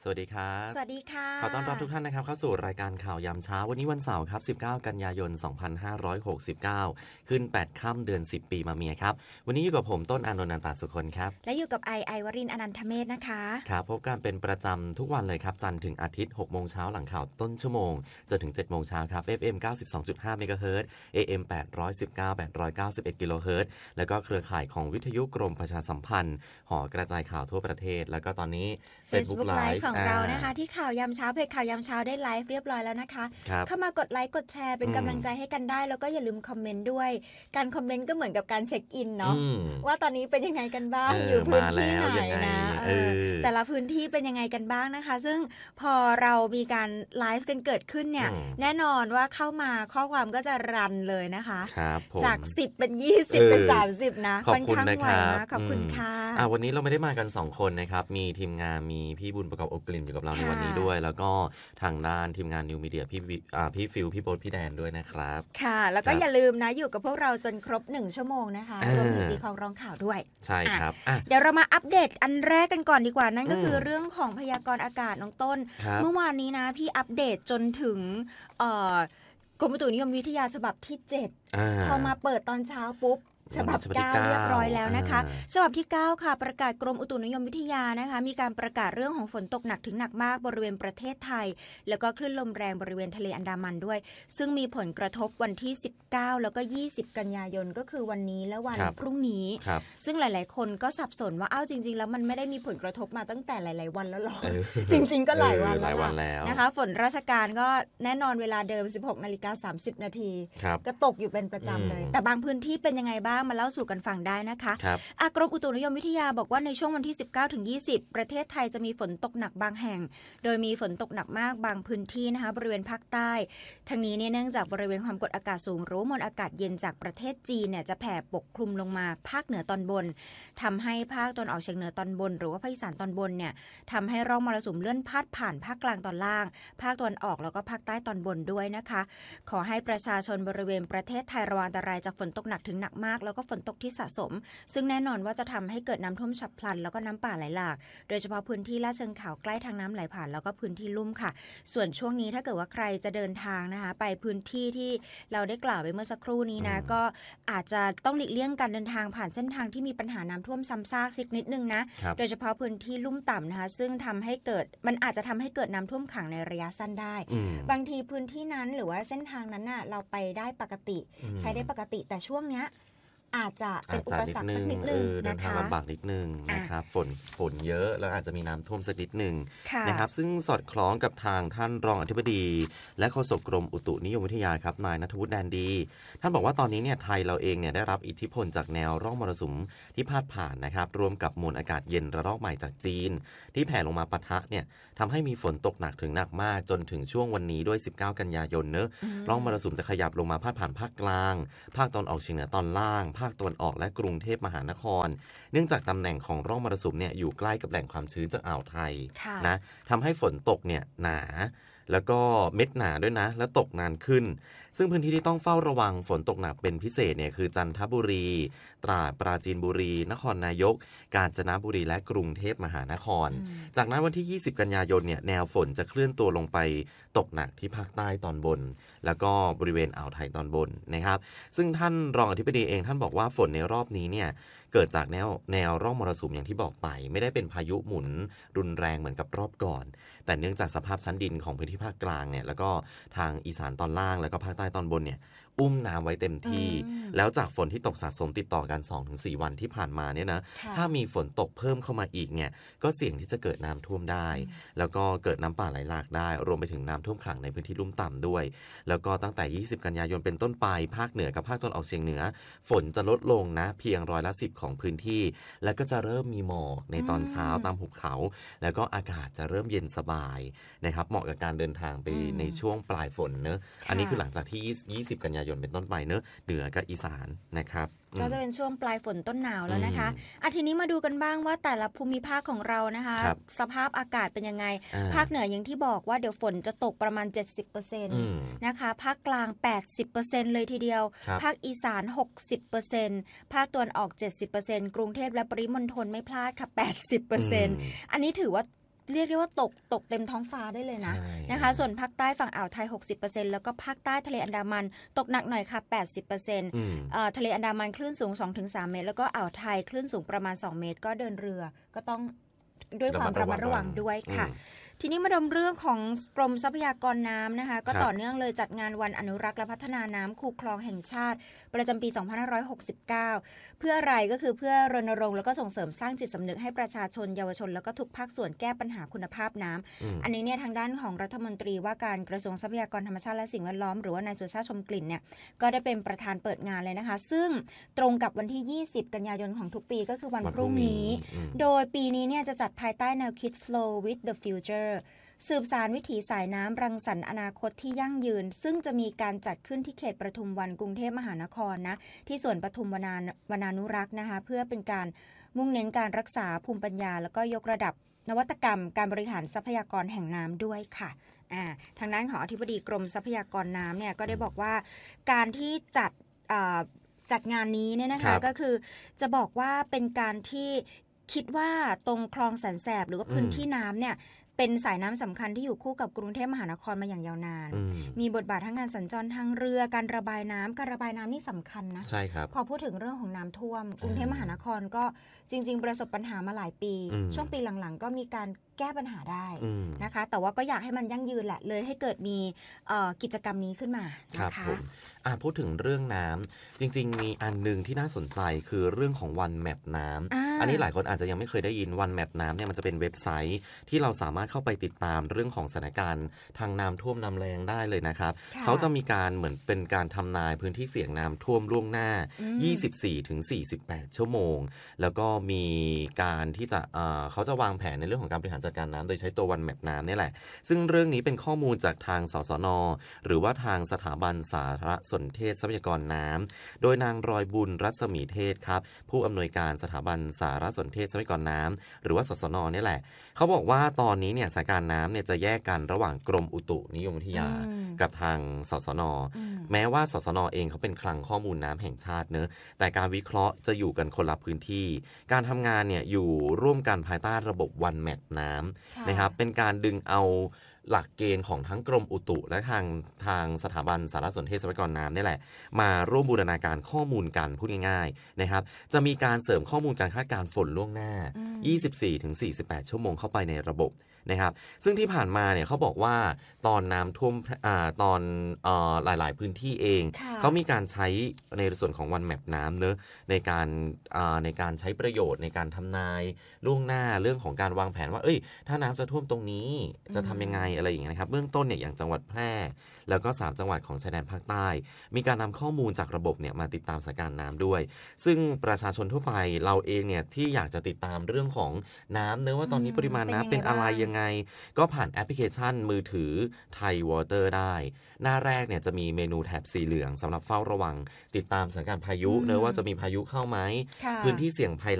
สวัสดีครับสวัสดีค่ะขอต้อนรับทุกท่านนะครับเข้าสู่รายการข่าวยามเช้าวันนี้วันเสาร์ครับ19กันยายน2569ขึ้น8ค่ำเดือน10ปีมาเมียครับวันนี้อยู่กับผมต้นอานนท์ นันตาสุคนครับและอยู่กับไอวรินทร์ อนันทเมธนะคะครับพบกันเป็นประจำทุกวันเลยครับจันทร์ถึงอาทิตย์ 6 โมงเช้าหลังข่าวต้นชั่วโมงจนถึง 7 โมงเช้าครับ FM 92.5 เมกะเฮิรตซ์ AM 819 891 กิโลเฮิรตซ์แล้วก็เครือข่ายของวิทยุกรมประชาสัมพันธ์หอกระจายข่าวทั่วประเทศแล้วก็ตอนนี้ Facebook Live ของเรานะคะที่ข่าวยามเช้าเพจข่าวยามเช้าได้ไลฟ์เรียบร้อยแล้วนะคะเข้ามากดไลค์กดแชร์เป็นกำลังใจให้กันได้แล้วก็อย่าลืมคอมเมนต์ด้วยการคอมเมนต์ก็เหมือนกับการเช็คอินเนาะว่าตอนนี้เป็นยังไงกันบ้างอยู่พื้นที่ไหนนะแต่ละพื้นที่เป็นยังไงกันบ้างนะคะซึ่งพอเรามีการไลฟ์กันเกิดขึ้นเนี่ยแน่นอนว่าเข้ามาข้อความก็จะรันเลยนะคะจาก10เป็น20เป็น30นะค่อนข้างไวนะขอบคุณค่ะวันนี้เราไม่ได้มากัน2คนนะครับมีทีมงานมีพี่บุญประกอบอกกลิ่นอยู่กับเราในวันนี้ด้วยแล้วก็ทางด้านทีมงานนิวมีเดียพี่ฟิลพี่โบ๊ทพี่แดนด้วยนะครับค่ะแล้วก็อย่าลืมนะอยู่กับพวกเราจนครบ1ชั่วโมงนะคะรวมถึงตีของร้องข่าวด้วยใช่ครับเดี๋ยวเรามาอัปเดตอันแรกกันก่อนดีกว่านั่นก็คือเรื่องของพยากรณ์อากาศน้องต้นเมื่อวานนี้นะพี่อัปเดตจนถึงกรมอุตุนิยมวิทยาฉบับที่7พอมาเปิดตอนเช้าปุ๊บฉบับ9เรียบร้อยแล้วนะคะฉบับที่9ค่ะประกาศกรมอุตุนิยมวิทยานะคะมีการประกาศเรื่องของฝนตกหนักถึงหนักมากบริเวณประเทศไทยแล้วก็คลื่นลมแรงบริเวณทะเลอันดามันด้วยซึ่งมีผลกระทบวันที่19แล้วก็20กันยายนก็คือวันนี้และวันพรุ่งนี้ซึ่งหลายๆคนก็สับสนว่าจริงๆแล้วมันไม่ได้มีผลกระทบมาตั้งแต่หลายๆวันแล้วหรอจริงๆก็หลายวันแล้วนะคะฝนราชการก็แน่นอนเวลาเดิม 16:30 น.ก็ตกอยู่เป็นประจำเลยแต่บางพื้นที่เป็นยังไงบ้างมาเล่าสู่กันฟังได้นะคะกรมอุตุนิยมวิทยาบอกว่าในช่วงวันที่ 19-20 ประเทศไทยจะมีฝนตกหนักบางแห่งโดยมีฝนตกหนักมากบางพื้นที่นะคะบริเวณภาคใต้ทั้งนี้เนี่ยเนื่องจากบริเวณความกดอากาศสูงหรือมวลอากาศเย็นจากประเทศจีนเนี่ยจะแผ่ปกคลุมลงมาภาคเหนือตอนบนทำให้ภาคตะวันออกเฉียงเหนือตอนบนหรือว่าภาคอีสานตอนบนเนี่ยทำให้ร่องมรสุมเลื่อนพาดผ่านภาคกลางตอนล่างภาคตะวันออกแล้วก็ภาคใต้ตอนบนด้วยนะคะขอให้ประชาชนบริเวณประเทศไทยระวังอันตรายจากฝนตกหนักถึงหนักมากแล้วก็ฝนตกที่สะสมซึ่งแน่นอนว่าจะทำให้เกิดน้ำท่วมฉับพลันแล้วก็น้ำป่าไหลหลากโดยเฉพาะพื้นที่ลาดเชิงเขาใกล้ทางน้ำไหลผ่านแล้วก็พื้นที่ลุ่มค่ะส่วนช่วงนี้ถ้าเกิดว่าใครจะเดินทางนะคะไปพื้นที่ที่เราได้กล่าวไปเมื่อสักครู่นี้นะก็อาจจะต้องหลีกเลี่ยงการเดินทางผ่านเส้นทางที่มีปัญหาน้ำท่วมซ้ำซากสักนิดนึงนะโดยเฉพาะพื้นที่ลุ่มต่ำนะคะซึ่งมันอาจจะทำให้เกิดน้ำท่วมขังในระยะสั้นได้บางทีพื้นที่นั้นหรือว่าเส้นทางนั้นน่ะเราไปได้ปกติใช้ได้ปกติแต่ช่วงเนี้ยอาจจะเป็นอุปสรรคสักนิดนึงนะคะเดินทางลำบากนิดนึงนะครับฝนเยอะแล้วอาจจะมีน้ำท่วมสักนิดนึงนะครับซึ่งสอดคล้องกับทางท่านรองอธิบดีและโฆษกกรมอุตุนิยมวิทยาครับนายณัฐวุฒิ แดนดีท่านบอกว่าตอนนี้เนี่ยไทยเราเองเนี่ยได้รับอิทธิพลจากแนวร่องมรสุมที่พาดผ่านนะครับรวมกับมวลอากาศเย็นระลอกใหม่จากจีนที่แผ่ลงมาปะทะเนี่ยทำให้มีฝนตกหนักถึงหนักมากจนถึงช่วงวันนี้ด้วย19กันยายนเนอะร่องมรสุมจะขยับลงมาพาดผ่านภาคกลางภาคตะวันออกเฉียงเหนือตอนล่างภาคตะวันออกและกรุงเทพมหานครเนื่องจากตำแหน่งของร่องมรสุมเนี่ยอยู่ใกล้กับแหล่งความชื้นจากอ่าวไทยนะทำให้ฝนตกเนี่ยหนาแล้วก็เม็ดหนาด้วยนะแล้วตกนานขึ้นซึ่งพื้นที่ที่ต้องเฝ้าระวังฝนตกหนักเป็นพิเศษเนี่ยคือจันทบุรีตราดปราจีนบุรีนครนายกกาญจนบุรีและกรุงเทพมหานครจากนั้นวันที่20กันยายนเนี่ยแนวฝนจะเคลื่อนตัวลงไปตกหนักที่ภาคใต้ตอนบนแล้วก็บริเวณอ่าวไทยตอนบนนะครับซึ่งท่านรองอธิบดีเองท่านบอกว่าฝนในรอบนี้เนี่ยเกิดจากแนวร่องมรสุมอย่างที่บอกไปไม่ได้เป็นพายุหมุนรุนแรงเหมือนกับรอบก่อนแต่เนื่องจากสภาพชั้นดินของพื้นที่ภาคกลางเนี่ยแล้วก็ทางอีสานตอนล่างแล้วก็ภาคใต้ตอนบนเนี่ยอุ้มน้ำไว้เต็มที่แล้วจากฝนที่ตกสะสมติดต่อกัน 2-4 วันที่ผ่านมาเนี่ยนะถ้ามีฝนตกเพิ่มเข้ามาอีกเนี่ยก็เสี่ยงที่จะเกิดน้ำท่วมได้แล้วก็เกิดน้ำป่าไหลหลากได้รวมไปถึงน้ำท่วมขังในพื้นที่ลุ่มต่ำด้วยแล้วก็ตั้งแต่20กันยายนเป็นต้นไปภาคเหนือกับภาคตะวันออกเฉียงเหนือฝนจะลดลงนะเพียง10%ของพื้นที่แล้วก็จะเริ่มมีหมอกในตอนเช้าตามหุบเขาแล้วก็อากาศจะเริ่มเย็นสบายนะครับเหมาะกับการเดินทางไปในช่วงปลายฝนเนอะอันนี้คือหลังจากที่20กันยายนเป็นต้นไปเนอะเหนือกับอีสานนะครับก็จะเป็นช่วงปลายฝนต้นหนาวแล้วนะคะทีนี้มาดูกันบ้างว่าแต่ละภูมิภาคของเรานะคะสภาพอากาศเป็นยังไงภาคเหนืออย่างที่บอกว่าเดี๋ยวฝนจะตกประมาณ 70% นะคะภาคกลาง 80% เลยทีเดียวภาคอีสาน 60% ภาคตะวันออก 70% กรุงเทพและปริมณฑลไม่พลาดค่ะ 80% อันนี้ถือว่าเรียกได้ว่าตกเต็มท้องฟ้าได้เลยนะนะคะส่วนภาคใต้ฝั่งอ่าวไทย 60% แล้วก็ภาคใต้ทะเลอันดามันตกหนักหน่อยค่ะ 80%ทะเลอันดามันคลื่นสูง 2-3 เมตรแล้วก็อ่าวไทยคลื่นสูงประมาณ2 เมตรก็เดินเรือก็ต้องด้วยความระมัดระวังด้วยค่ะทีนี้มาดมเรื่องของกรมทรัพยากรน้ำนะคะก็ต่อเนื่องเลยจัดงานวันอนุรักษ์และพัฒนาน้ำคูคลองแห่งชาติประจำปี 2569 เพื่ออะไรก็คือเพื่อรณรงค์แล้วก็ส่งเสริมสร้างจิตสำนึกให้ประชาชนเยาวชนแล้วก็ทุกภาคส่วนแก้ปัญหาคุณภาพน้ำอันนี้เนี่ยทางด้านของรัฐมนตรีว่าการกระทรวงทรัพยากรธรรมชาติและสิ่งแวดล้อมหรือว่านายสุชาติชมกลิ่นเนี่ยก็ได้เป็นประธานเปิดงานเลยนะคะซึ่งตรงกับวันที่ 20 กันยายนของทุกปีก็คือวันพรุ่งนี้โดยปีนี้เนี่ยจะจัดภายใต้แนวคิด Flow with the Futureสืบสานวิถีสายน้ำรังสรรค์อนาคตที่ยั่งยืนซึ่งจะมีการจัดขึ้นที่เขตปทุมวันกรุงเทพมหานครนะที่สวนปทุมวนานุรักษ์นะคะเพื่อเป็นการมุ่งเน้นการรักษาภูมิปัญญาแล้วก็ยกระดับนวัตกรรมการบริหารทรัพยากรแห่งน้ำด้วยค่ะทางด้านของอธิบดีกรมทรัพยากรน้ำเนี่ยก็ได้บอกว่าการที่จัดงานนี้เนี่ยนะคะก็คือจะบอกว่าเป็นการที่คิดว่าตรงคลองแสนแสบหรือว่าพื้นที่น้ำเนี่ยเป็นสายน้ำสำคัญที่อยู่คู่กับกรุงเทพมหานครมาอย่างยาวนานมีบทบาททั้งการสัญจรทางเรือการระบายน้ำนี่สำคัญนะใช่ครับพอพูดถึงเรื่องของน้ำท่วมกรุงเทพมหานครก็จริงๆประสบปัญหามาหลายปีช่วงปีหลังๆก็มีการแก้ปัญหาได้นะคะแต่ว่าก็อยากให้มันยั่งยืนแหละเลยให้เกิดมีกิจกรรมนี้ขึ้นมานะคะพูดถึงเรื่องน้ำจริงๆมีอันนึงที่น่าสนใจคือเรื่องของวันแมปน้ำอันนี้หลายคนอาจจะยังไม่เคยได้ยินวันแมปน้ำเนี่ยมันจะเป็นเว็บไซต์ที่เราสามารถเข้าไปติดตามเรื่องของสถานการณ์ทางน้ำท่วมน้ำแล้งได้เลยนะครับเขาจะมีการเหมือนเป็นการทำนายพื้นที่เสี่ยงน้ำท่วมล่วงหน้า 24-48 ชั่วโมงแล้วก็มีการที่จะเขาจะวางแผนในเรื่องของการบริหารจัดการน้ำโดยใช้ตัววันแมปน้ำนี่แหละซึ่งเรื่องนี้เป็นข้อมูลจากทางสสน.หรือว่าทางสถาบันสารสนเทศทรัพยากรน้ำโดยนางรอยบุญรัศมีเทศครับผู้อำนวยการสถาบันสารสนเทศทรัพยากรน้ำหรือว่าสสน.นี่แหละเขาบอกว่าตอนนี้เนี่ยสถานการณ์น้ำเนี่ยจะแยกกันระหว่างกรมอุตุนิยมวิทยากับทางสสน.แม้ว่าสสน.เองเขาเป็นคลังข้อมูลน้ำแห่งชาติเนอะแต่การวิเคราะห์จะอยู่กันคนละพื้นที่การทำงานเนี่ยอยู่ร่วมกันภายใต้ระบบวันแมปน้ำนะครับเป็นการดึงเอาหลักเกณฑ์ของทั้งกรมอุตุและทางสถาบันสารสนเทศทรัพยากรน้ำนี่แหละมาร่วมบูรณาการข้อมูลกันพูดง่ายๆนะครับจะมีการเสริมข้อมูลการคาดการณ์ฝนล่วงหน้า 24-48 ชั่วโมงเข้าไปในระบบนะครับซึ่งที่ผ่านมาเนี่ยเขาบอกว่าตอนน้ำท่วมตอนหลายๆพื้นที่เองเขามีการใช้ในส่วนของวันแมปน้ำเนอะในการใช้ประโยชน์ในการทำนายล่วงหน้าเรื่องของการวางแผนว่าถ้าน้ำจะท่วมตรงนี้จะทำยังไงอะไรอย่างเงี้ยนะครับเบื้องต้นเนี่ยอย่างจังหวัดแพร่แล้วก็3จังหวัดของชายแดนภาคใต้มีการนำข้อมูลจากระบบเนี่ยมาติดตามสถานการณ์น้ำด้วยซึ่งประชาชนทั่วไปเราเองเนี่ยที่อยากจะติดตามเรื่องของน้ำเนอะว่าตอนนี้ปริมาณน้ำเป็นอะไรยังไงก็ผ่านแอปพลิเคชันมือถือไทยวอเตอร์ได้หน้าแรกเนี่ยจะมีเมนูแถบสีเหลืองสำหรับเฝ้าระวังติดตามสถานการณ์พายุเนอะว่าจะมีพายุเข้าไหมพื้นที่เสี่ยงภัย